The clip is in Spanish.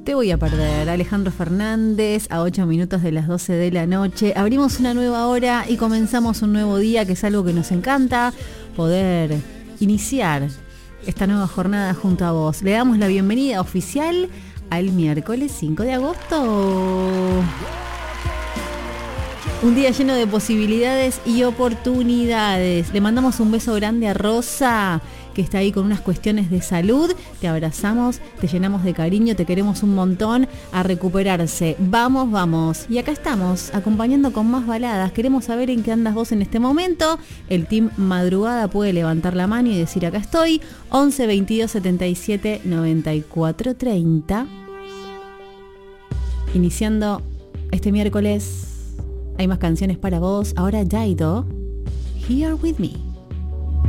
Te voy a perder. Alejandro Fernández, a 8 minutos de las 12 de la noche. Abrimos una nueva hora y comenzamos un nuevo día, que es algo que nos encanta, poder iniciar esta nueva jornada junto a vos. Le damos la bienvenida oficial al miércoles 5 de agosto. Un día lleno de posibilidades y oportunidades. Le mandamos un beso grande a Rosa, que está ahí con unas cuestiones de salud. Te abrazamos, te llenamos de cariño, te queremos un montón. A recuperarse. Vamos, vamos. Y acá estamos, acompañando con más baladas. Queremos saber en qué andas vos en este momento. El team Madrugada puede levantar la mano y decir: acá estoy. 11 22 77 94 30. Iniciando este miércoles. Hay más canciones para vos. Ahora Jaido, Here With Me.